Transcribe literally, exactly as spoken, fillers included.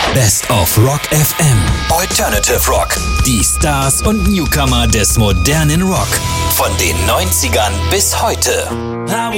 Best of Rock F M. Alternative Rock. Die Stars und Newcomer des modernen Rock. Von den neunzigern bis heute. I was